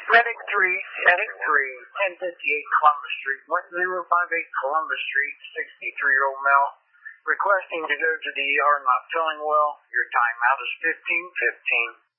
Medic 3, Medic 3, 1058 Columbus Street, 1058 Columbus Street, 63-year-old male, requesting to go to the ER, not feeling well. Your timeout is 15:15.